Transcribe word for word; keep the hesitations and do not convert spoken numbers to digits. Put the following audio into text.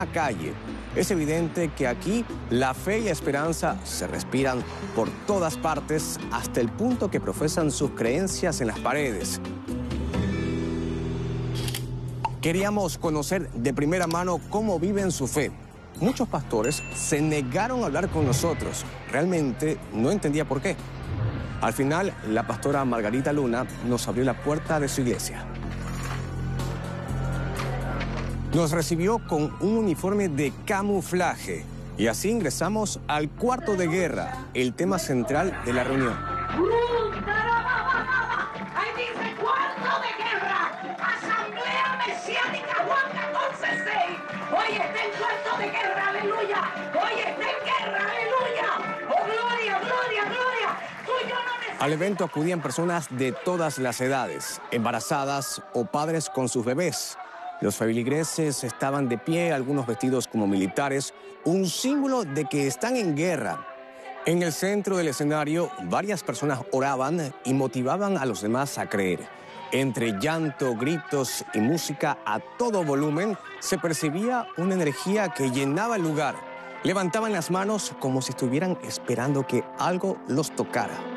calle. Es evidente que aquí la fe y la esperanza se respiran por todas partes hasta el punto que profesan sus creencias en las paredes. Queríamos conocer de primera mano cómo viven su fe. Muchos pastores se negaron a hablar con nosotros. Realmente no entendía por qué. Al final, la pastora Margarita Luna nos abrió la puerta de su iglesia. Nos recibió con un uniforme de camuflaje y así ingresamos al cuarto de guerra, el tema central de la reunión. ¡Ahí dice cuarto de guerra! ¡Asamblea Mesiánica Juan catorce seis! ¡Hoy está el cuarto de guerra! ¡Aleluya! ¡Hoy está en guerra! ¡Aleluya! ¡Oh, gloria, gloria, gloria! ¡Tú y yo no necesitamos! Al evento acudían personas de todas las edades, embarazadas o padres con sus bebés. Los feligreses estaban de pie, algunos vestidos como militares, un símbolo de que están en guerra. En el centro del escenario, varias personas oraban y motivaban a los demás a creer. Entre llanto, gritos y música a todo volumen, se percibía una energía que llenaba el lugar. Levantaban las manos como si estuvieran esperando que algo los tocara.